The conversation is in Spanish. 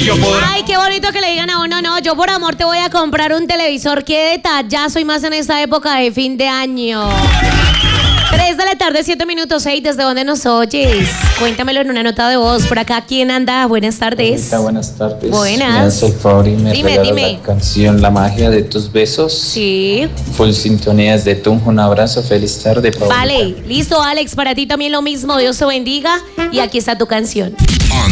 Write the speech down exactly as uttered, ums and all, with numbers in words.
Yo por... Ay, qué bonito que le digan a uno, no, yo por amor te voy a comprar un televisor. Qué detallazo y más en esta época de fin de año. Tres de la tarde, siete minutos, seis. ¿Desde dónde nos oyes? Cuéntamelo en una nota de voz. Por acá, ¿quién anda? Buenas tardes. Hola, buenas tardes. Buenas. Me hace el favor y me Dime, regalas dime. la canción La magia de tus besos. Sí. Full sintonía desde Tunjo. Un abrazo. Feliz tarde, Paulita. Vale, listo, Alex. Para ti también lo mismo. Dios te bendiga. Y aquí está tu canción.